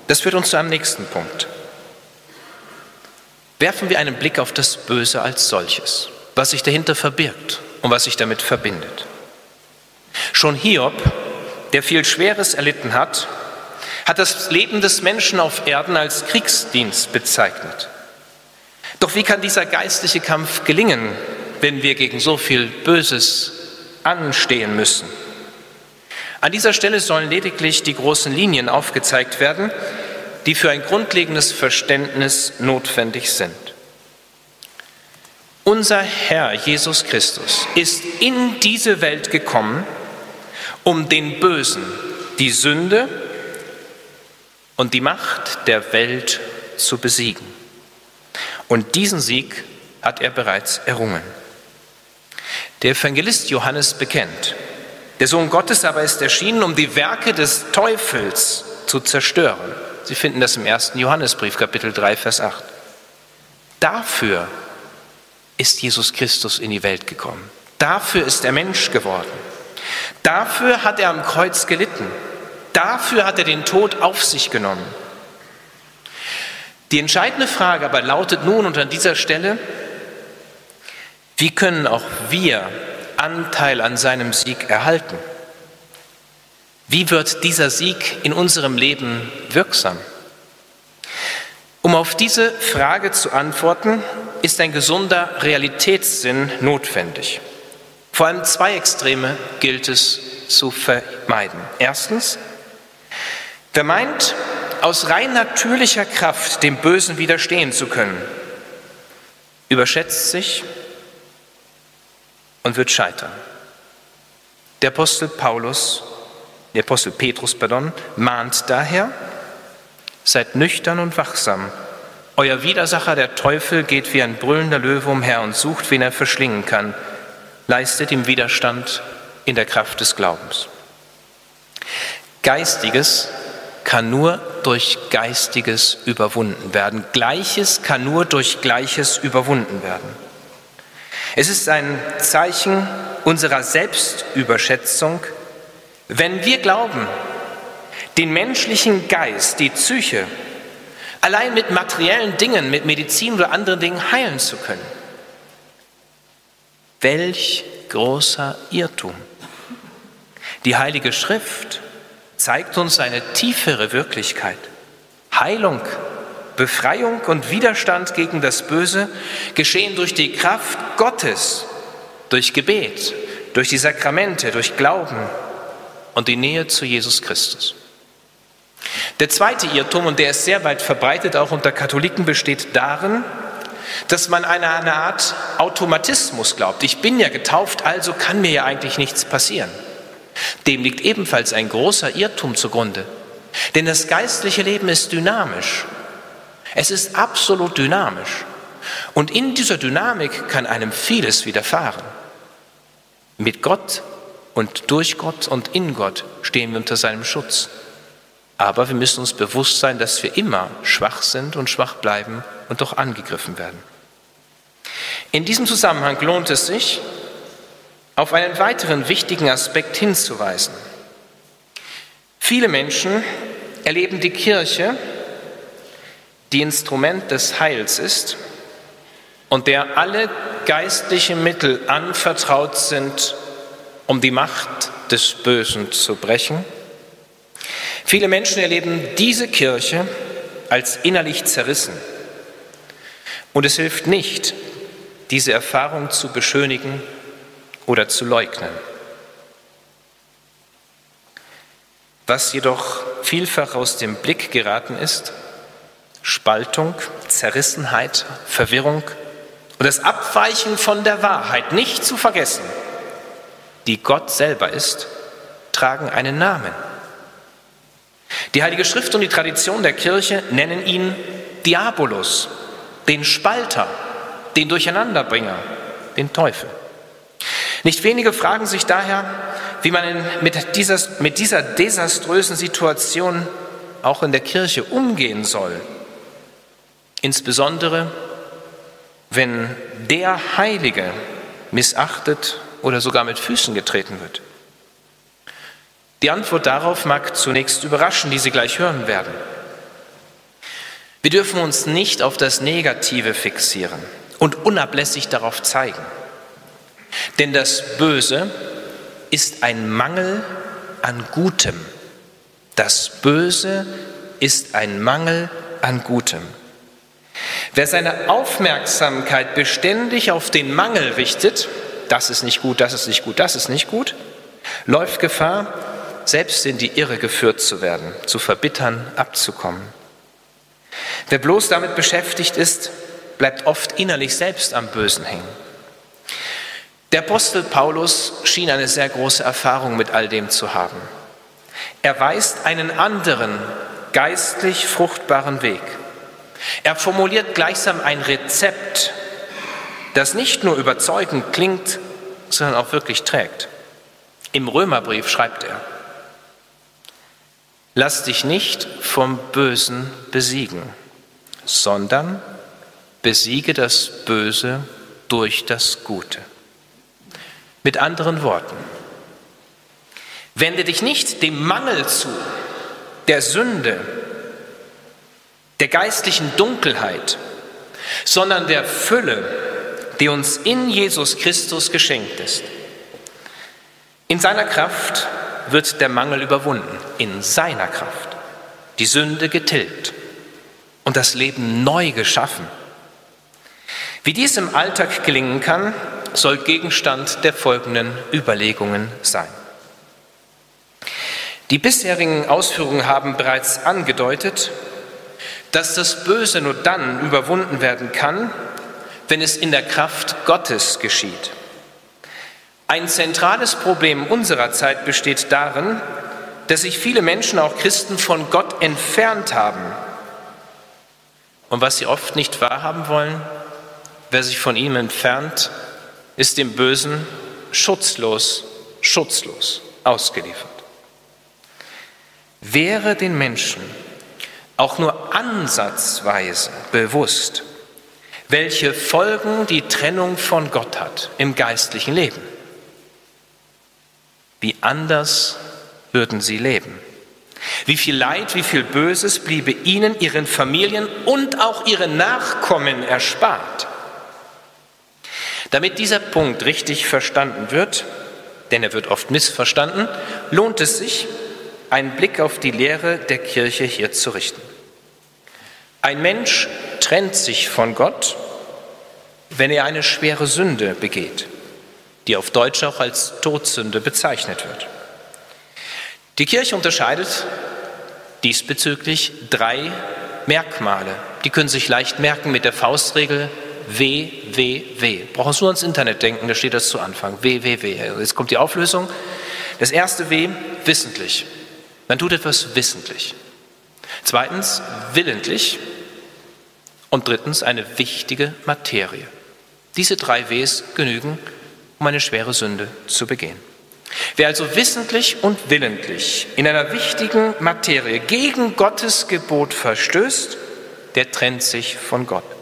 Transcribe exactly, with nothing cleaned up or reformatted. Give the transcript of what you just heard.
Das führt uns zu einem nächsten Punkt. Werfen wir einen Blick auf das Böse als solches, was sich dahinter verbirgt und was sich damit verbindet. Schon Hiob, der viel Schweres erlitten hat, hat das Leben des Menschen auf Erden als Kriegsdienst bezeichnet. Doch wie kann dieser geistliche Kampf gelingen, wenn wir gegen so viel Böses anstehen müssen? An dieser Stelle sollen lediglich die großen Linien aufgezeigt werden, die für ein grundlegendes Verständnis notwendig sind. Unser Herr Jesus Christus ist in diese Welt gekommen, um den Bösen, die Sünde und die Macht der Welt zu besiegen. Und diesen Sieg hat er bereits errungen. Der Evangelist Johannes bekennt: Der Sohn Gottes aber ist erschienen, um die Werke des Teufels zu zerstören. Sie finden das im ersten Johannesbrief, Kapitel drei, Vers acht. Dafür ist Jesus Christus in die Welt gekommen. Dafür ist er Mensch geworden. Dafür hat er am Kreuz gelitten. Dafür hat er den Tod auf sich genommen. Die entscheidende Frage aber lautet nun und an dieser Stelle: Wie können auch wir Anteil an seinem Sieg erhalten? Wie wird dieser Sieg in unserem Leben wirksam? Um auf diese Frage zu antworten, ist ein gesunder Realitätssinn notwendig. Vor allem zwei Extreme gilt es zu vermeiden. Erstens: Wer meint, aus rein natürlicher Kraft dem Bösen widerstehen zu können, überschätzt sich und wird scheitern. Der Apostel Paulus, der Apostel Petrus, pardon, mahnt daher: Seid nüchtern und wachsam. Euer Widersacher, der Teufel, geht wie ein brüllender Löwe umher und sucht, wen er verschlingen kann. Leistet ihm Widerstand in der Kraft des Glaubens. Geistiges kann nur durch Geistiges überwunden werden. Gleiches kann nur durch Gleiches überwunden werden. Es ist ein Zeichen unserer Selbstüberschätzung, wenn wir glauben, den menschlichen Geist, die Psyche, allein mit materiellen Dingen, mit Medizin oder anderen Dingen heilen zu können. Welch großer Irrtum! Die Heilige Schrift zeigt uns eine tiefere Wirklichkeit. Heilung, Befreiung und Widerstand gegen das Böse geschehen durch die Kraft Gottes, durch Gebet, durch die Sakramente, durch Glauben und die Nähe zu Jesus Christus. Der zweite Irrtum, und der ist sehr weit verbreitet, auch unter Katholiken, besteht darin, dass man an eine Art Automatismus glaubt. Ich bin ja getauft, also kann mir ja eigentlich nichts passieren. Dem liegt ebenfalls ein großer Irrtum zugrunde. Denn das geistliche Leben ist dynamisch. Es ist absolut dynamisch. Und in dieser Dynamik kann einem vieles widerfahren. Mit Gott und durch Gott und in Gott stehen wir unter seinem Schutz. Aber wir müssen uns bewusst sein, dass wir immer schwach sind und schwach bleiben und doch angegriffen werden. In diesem Zusammenhang lohnt es sich, auf einen weiteren wichtigen Aspekt hinzuweisen. Viele Menschen erleben die Kirche, die Instrument des Heils ist und der alle geistlichen Mittel anvertraut sind, um die Macht des Bösen zu brechen. Viele Menschen erleben diese Kirche als innerlich zerrissen. Und es hilft nicht, diese Erfahrung zu beschönigen oder zu leugnen. Was jedoch vielfach aus dem Blick geraten ist: Spaltung, Zerrissenheit, Verwirrung und das Abweichen von der Wahrheit, nicht zu vergessen, die Gott selber ist, tragen einen Namen. Die Heilige Schrift und die Tradition der Kirche nennen ihn Diabolos, den Spalter, den Durcheinanderbringer, den Teufel. Nicht wenige fragen sich daher, wie man mit dieser, mit dieser desaströsen Situation auch in der Kirche umgehen soll. Insbesondere, wenn der Heilige missachtet oder sogar mit Füßen getreten wird. Die Antwort darauf mag zunächst überraschen, die Sie gleich hören werden. Wir dürfen uns nicht auf das Negative fixieren und unablässig darauf zeigen. Denn das Böse ist ein Mangel an Gutem. Das Böse ist ein Mangel an Gutem. Wer seine Aufmerksamkeit beständig auf den Mangel richtet, das ist nicht gut, das ist nicht gut, das ist nicht gut, läuft Gefahr, selbst in die Irre geführt zu werden, zu verbittern, abzukommen. Wer bloß damit beschäftigt ist, bleibt oft innerlich selbst am Bösen hängen. Der Apostel Paulus schien eine sehr große Erfahrung mit all dem zu haben. Er weist einen anderen, geistlich fruchtbaren Weg. Er formuliert gleichsam ein Rezept, das nicht nur überzeugend klingt, sondern auch wirklich trägt. Im Römerbrief schreibt er: Lass dich nicht vom Bösen besiegen, sondern besiege das Böse durch das Gute. Mit anderen Worten, wende dich nicht dem Mangel zu, der Sünde, der geistlichen Dunkelheit, sondern der Fülle, die uns in Jesus Christus geschenkt ist. In seiner Kraft wird der Mangel überwunden, in seiner Kraft, die Sünde getilgt und das Leben neu geschaffen. Wie dies im Alltag gelingen kann, soll Gegenstand der folgenden Überlegungen sein. Die bisherigen Ausführungen haben bereits angedeutet, dass das Böse nur dann überwunden werden kann, wenn es in der Kraft Gottes geschieht. Ein zentrales Problem unserer Zeit besteht darin, dass sich viele Menschen, auch Christen, von Gott entfernt haben. Und was sie oft nicht wahrhaben wollen: Wer sich von ihm entfernt, ist dem Bösen schutzlos, schutzlos ausgeliefert. Wäre den Menschen auch nur ansatzweise bewusst, welche Folgen die Trennung von Gott hat im geistlichen Leben, wie anders würden sie leben. Wie viel Leid, wie viel Böses bliebe ihnen, ihren Familien und auch ihren Nachkommen erspart. Damit dieser Punkt richtig verstanden wird, denn er wird oft missverstanden, lohnt es sich, einen Blick auf die Lehre der Kirche hier zu richten. Ein Mensch trennt sich von Gott, wenn er eine schwere Sünde begeht, die auf Deutsch auch als Todsünde bezeichnet wird. Die Kirche unterscheidet diesbezüglich drei Merkmale. Die können sich leicht merken mit der Faustregel W, W, W. Brauchen Sie nur ans Internet denken, da steht das zu Anfang. W, W, W. Jetzt kommt die Auflösung. Das erste W, wissentlich. Man tut etwas wissentlich. Zweitens, willentlich. Und drittens, eine wichtige Materie. Diese drei Ws genügen, um eine schwere Sünde zu begehen. Wer also wissentlich und willentlich in einer wichtigen Materie gegen Gottes Gebot verstößt, der trennt sich von Gott.